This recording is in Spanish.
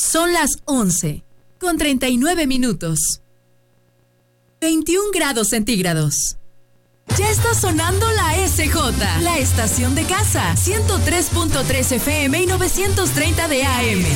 Son las 11:39. 21 grados centígrados. Ya está sonando la SJ, la estación de casa, 103.3 FM y 930 de AM.